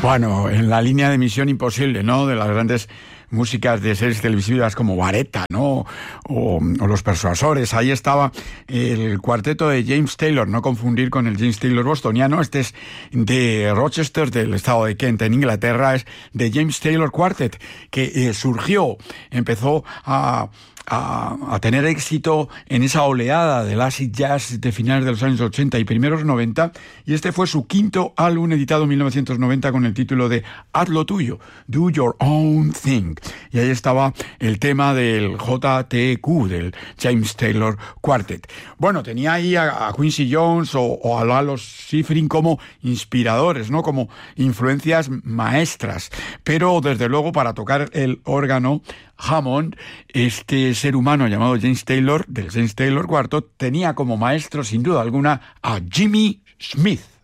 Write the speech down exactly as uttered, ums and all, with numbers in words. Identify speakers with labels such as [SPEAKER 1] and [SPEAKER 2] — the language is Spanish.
[SPEAKER 1] Bueno, en la línea de Misión Imposible, ¿no? De las grandes músicas de series televisivas como Baretta, ¿no? O, o Los Persuasores. Ahí estaba el cuarteto de James Taylor, no confundir con el James Taylor bostoniano. Este es de Rochester, del estado de Kent, en Inglaterra. Es de James Taylor Quartet, que eh, surgió, empezó a... A, a tener éxito en esa oleada del acid jazz de finales de los años ochenta y primeros noventa, y este fue su quinto álbum editado en mil novecientos noventa con el título de Haz lo tuyo, Do Your Own Thing, y ahí estaba el tema del J T Q, del James Taylor Quartet. Bueno, tenía ahí a, a Quincy Jones o, o a Lalo Schifrin como inspiradores, ¿no? Como influencias maestras, pero desde luego para tocar el órgano Hammond, este ser humano llamado James Taylor, del James Taylor Quartet, tenía como maestro sin duda alguna a Jimmy Smith.